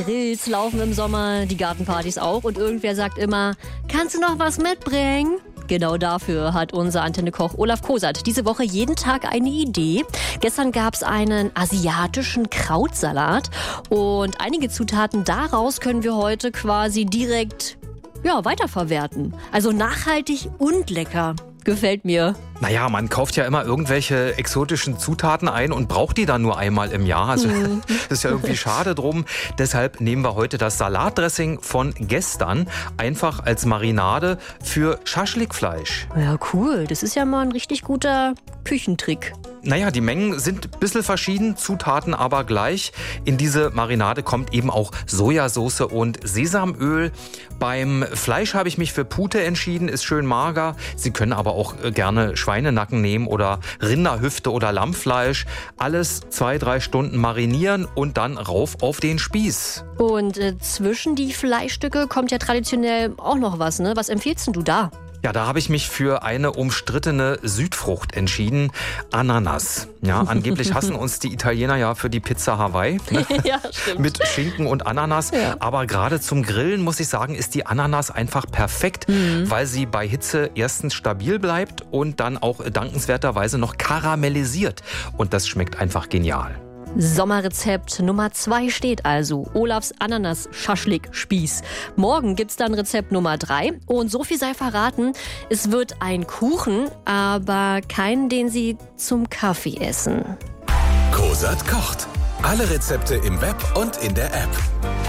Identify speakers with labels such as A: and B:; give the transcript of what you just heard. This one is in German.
A: Grills laufen im Sommer, die Gartenpartys auch. Und irgendwer sagt immer, kannst du noch was mitbringen? Genau dafür hat unser Antenne-Koch Olaf Kosert diese Woche jeden Tag eine Idee. Gestern gab es einen asiatischen Krautsalat und einige Zutaten daraus können wir heute quasi direkt weiterverwerten. Also nachhaltig und lecker. Gefällt mir.
B: Naja, man kauft ja immer irgendwelche exotischen Zutaten ein und braucht die dann nur einmal im Jahr. Also das ist ja irgendwie schade drum. Deshalb nehmen wir heute das Salatdressing von gestern einfach als Marinade für Schaschlikfleisch.
A: Ja, cool. Das ist ja mal ein richtig guter Küchentrick.
B: Naja, die Mengen sind ein bisschen verschieden, Zutaten aber gleich. In diese Marinade kommt eben auch Sojasauce und Sesamöl. Beim Fleisch habe ich mich für Pute entschieden, ist schön mager. Sie können aber auch gerne Schweinenacken nehmen oder Rinderhüfte oder Lammfleisch. Alles 2-3 Stunden marinieren und dann rauf auf den Spieß.
A: Und zwischen die Fleischstücke kommt ja traditionell auch noch was, ne? Was empfiehlst du da?
B: Ja, da habe ich mich für eine umstrittene Südfrucht entschieden, Ananas. Ja, angeblich hassen uns die Italiener ja für die Pizza Hawaii, ne?
A: Ja, stimmt.
B: Mit Schinken und Ananas. Ja. Aber gerade zum Grillen, muss ich sagen, ist die Ananas einfach perfekt, weil sie bei Hitze erstens stabil bleibt und dann auch dankenswerterweise noch karamellisiert. Und das schmeckt einfach genial.
A: Sommerrezept Nummer 2 steht also. Olafs Ananas-Schaschlik-Spieß. Morgen gibt's dann Rezept Nummer 3. Und so viel sei verraten, es wird ein Kuchen, aber keinen, den Sie zum Kaffee essen.
C: Kosert kocht. Alle Rezepte im Web und in der App.